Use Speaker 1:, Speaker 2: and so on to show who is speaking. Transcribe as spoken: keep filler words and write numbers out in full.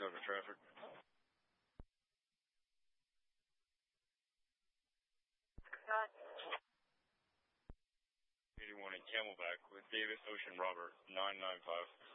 Speaker 1: over traffic. eighty-one in Camelback with Davis Ocean Robert, nine nine five.